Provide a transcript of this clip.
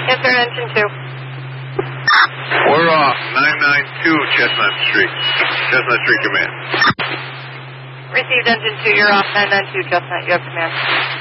Yes, sir, engine 2. We're off 992 Chestnut Street. Chestnut Street Command. Received engine 2, you're off 992 Chestnut, you have command.